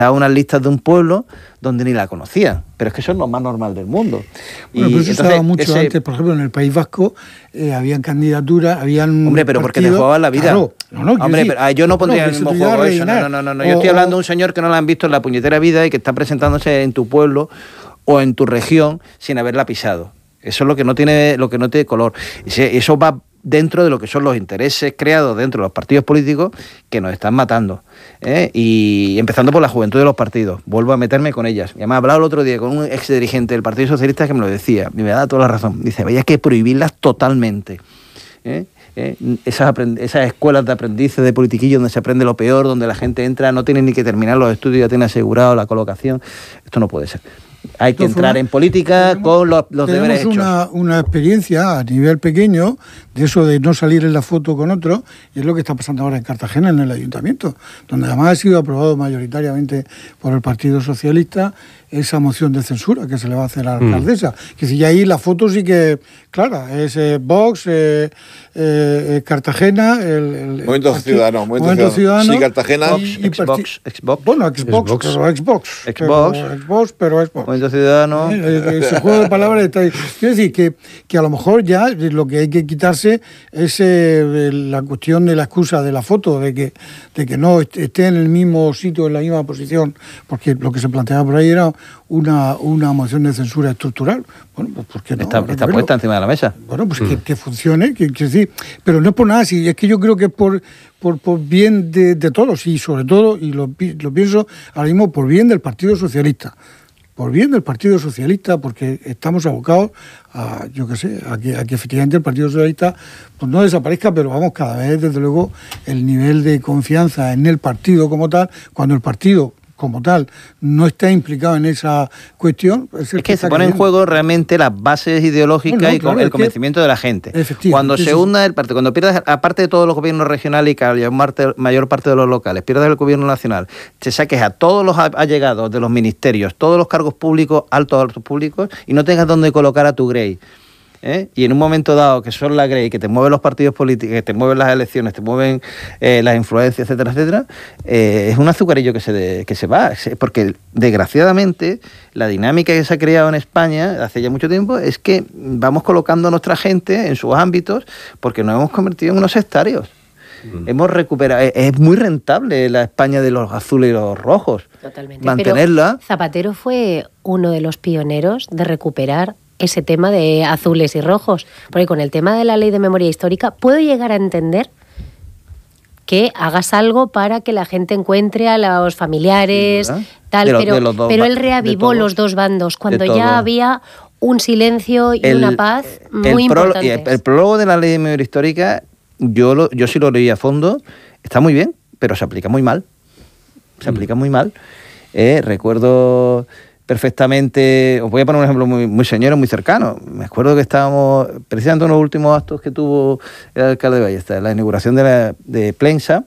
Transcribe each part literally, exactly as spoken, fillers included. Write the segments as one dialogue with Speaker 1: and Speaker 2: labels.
Speaker 1: a unas listas de un pueblo donde ni la conocían, pero es que eso es lo más normal del mundo.
Speaker 2: Bueno, y pero eso estaba mucho ese... antes, por ejemplo, en el País Vasco eh, habían candidaturas, habían
Speaker 1: Hombre, pero porque te jugaban la vida.
Speaker 2: Claro. No, no,
Speaker 1: Hombre,
Speaker 2: sí.
Speaker 1: pero yo no pondría no, el mismo juego eso, no, no, no, no, no. Yo o, estoy hablando de un señor que no la han visto en la puñetera vida y que está presentándose en tu pueblo o en tu región sin haberla pisado. Eso es lo que no tiene, lo que no tiene color. Eso va dentro de lo que son los intereses creados dentro de los partidos políticos que nos están matando, ¿eh? Y empezando por la juventud de los partidos. Vuelvo a meterme con ellas. Y además hablaba el otro día con un ex dirigente del Partido Socialista que me lo decía, y me da toda la razón. Dice, había que prohibirlas totalmente, ¿eh? ¿Eh? Esas, esas escuelas de aprendices de politiquillo donde se aprende lo peor, donde la gente entra, no tiene ni que terminar los estudios, ya tiene asegurado la colocación. Esto no puede ser. Hay que entrar en política tenemos, con los, los deberes hechos.
Speaker 2: Tenemos una, una experiencia a nivel pequeño de eso de no salir en la foto con otro, y es lo que está pasando ahora en Cartagena, en el ayuntamiento, donde además ha sido aprobado mayoritariamente por el Partido Socialista esa moción de censura que se le va a hacer a la alcaldesa. Mm. Que si ya ahí la foto sí que, clara, es eh, Vox, eh, eh, Cartagena, el... el
Speaker 3: Movimiento Ciudadano,
Speaker 2: Movimiento Ciudadano.
Speaker 3: Sí, Cartagena.
Speaker 1: Vox, y, Xbox, Xbox.
Speaker 2: Bueno, Xbox,
Speaker 1: Xbox.
Speaker 2: pero Xbox.
Speaker 1: Xbox.
Speaker 2: Pero Xbox, pero Xbox.
Speaker 1: Movimiento Ciudadano.
Speaker 2: Eh, ese juego de palabras está ahí. Quiero decir que, que a lo mejor ya lo que hay que quitarse es eh, la cuestión de la excusa de la foto, de que, de que no esté en el mismo sitio, en la misma posición, porque lo que se planteaba por ahí era una, una moción de censura estructural. Bueno, pues ¿por qué no?
Speaker 1: Está, está puesta encima de la mesa.
Speaker 2: Bueno, pues mm. que, que funcione, que, que sí. Pero no es por nada, sí, es que yo creo que es por, por, por bien de, de todos, y sobre todo, y lo, lo pienso ahora mismo, por bien del Partido Socialista. Por bien del Partido Socialista, porque estamos abocados a, yo qué sé, a que, a que efectivamente el Partido Socialista pues no desaparezca, pero vamos, cada vez, desde luego, el nivel de confianza en el partido como tal, cuando el partido como tal no está implicado en esa cuestión.
Speaker 1: Es, es que, que se pone en juego realmente las bases ideológicas no, no, y claro, el convencimiento que, de la gente. Cuando se hunda el partido, cuando pierdas, aparte de todos los gobiernos regionales y que la mayor parte de los locales, pierdas el gobierno nacional, te saques a todos los allegados de los ministerios, todos los cargos públicos, altos, altos públicos, y no tengas dónde colocar a tu Grey. ¿Eh? Y en un momento dado que son la Grey, que te mueven los partidos políticos, que te mueven las elecciones, te mueven eh, las influencias, etcétera, etcétera, eh, es un azucarillo que se, de, que se va. Porque desgraciadamente la dinámica que se ha creado en España hace ya mucho tiempo es que vamos colocando a nuestra gente en sus ámbitos porque nos hemos convertido en unos sectarios. Mm. Hemos recuperado, es, es muy rentable la España de los azules y los rojos.
Speaker 4: Totalmente.
Speaker 1: Mantenerla.
Speaker 4: Pero Zapatero fue uno de los pioneros de recuperar ese tema de azules y rojos, porque con el tema de la ley de memoria histórica puedo llegar a entender que hagas algo para que la gente encuentre a los familiares, sí, tal, de lo, pero, de los dos, pero él reavivó los dos bandos, cuando ya había un silencio y el, una paz muy importantes.
Speaker 1: El, el prólogo de la ley de memoria histórica, yo, lo, yo sí lo leí a fondo, está muy bien, pero se aplica muy mal, se mm. aplica muy mal. Eh, recuerdo perfectamente, os voy a poner un ejemplo muy, muy señero, muy cercano. Me acuerdo que estábamos, precisamente en los últimos actos que tuvo el alcalde de Ballester, la inauguración de, la, de Plensa,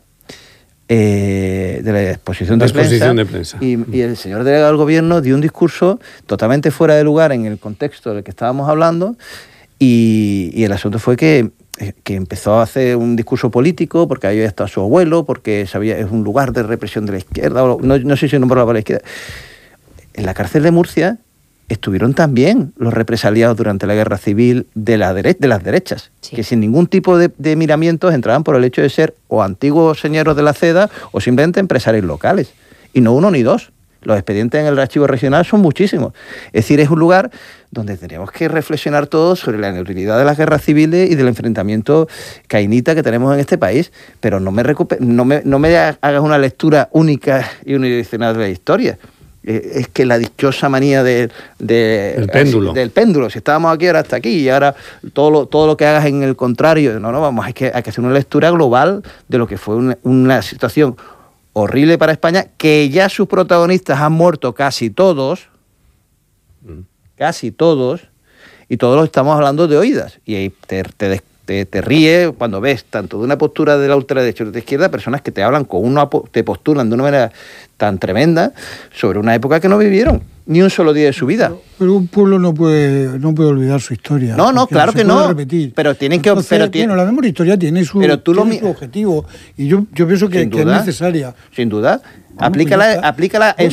Speaker 1: eh, de la exposición,
Speaker 5: la
Speaker 1: de,
Speaker 5: exposición
Speaker 1: Plensa,
Speaker 5: de Plensa.
Speaker 1: Y, y el señor delegado del gobierno dio un discurso totalmente fuera de lugar en el contexto del que estábamos hablando, y, y el asunto fue que que empezó a hacer un discurso político porque ahí está su abuelo, porque sabía es un lugar de represión de la izquierda, o no, no sé si nombraba la izquierda. En la cárcel de Murcia estuvieron también los represaliados durante la guerra civil de, la dere- de las derechas, sí. que sin ningún tipo de, de miramientos entraban por el hecho de ser o antiguos señeros de la seda o simplemente empresarios locales. Y no uno ni dos. Los expedientes en el archivo regional son muchísimos. Es decir, es un lugar donde tendríamos que reflexionar todos sobre la inutilidad de las guerras civiles y del enfrentamiento cainita que tenemos en este país. Pero no me, recuper- no me, no me hagas una lectura única y unidireccional de la historia. Es que la dichosa manía de, de,
Speaker 5: el péndulo.
Speaker 1: del péndulo, si estábamos aquí ahora hasta aquí y ahora todo lo, todo lo que hagas en el contrario, no, no, vamos, hay que, hay que hacer una lectura global de lo que fue una, una situación horrible para España, que ya sus protagonistas han muerto casi todos, mm. casi todos, y todos los estamos hablando de oídas, y ahí te, te, te, te ríes cuando ves tanto de una postura de la ultraderecha o de la izquierda, personas que te hablan con una, te postulan de una manera tan tremenda sobre una época que no vivieron. ni un solo día de su vida.
Speaker 2: Pero, pero un pueblo no puede, no puede olvidar su historia.
Speaker 1: No, no, claro
Speaker 2: se
Speaker 1: que
Speaker 2: puede
Speaker 1: no.
Speaker 2: repetir.
Speaker 1: Pero tienen que...
Speaker 2: Entonces,
Speaker 1: pero tiene,
Speaker 2: bueno, la memoria histórica tiene su,
Speaker 1: pero tú lo
Speaker 2: tiene
Speaker 1: mi-
Speaker 2: su objetivo y yo, yo pienso que,
Speaker 1: sin
Speaker 2: que es
Speaker 1: duda,
Speaker 2: necesaria.
Speaker 1: Sin duda.
Speaker 2: Vamos,
Speaker 1: Aplícala,
Speaker 2: pues ya está.
Speaker 1: aplícala en